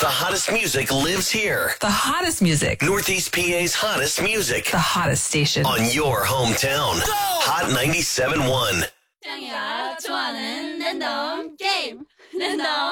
The hottest music lives here. The hottest music. Northeast PA's hottest music. The hottest station. On your hometown. Go! Hot 97.1. 짱이가 좋아하는 랜덤 게임. 랜덤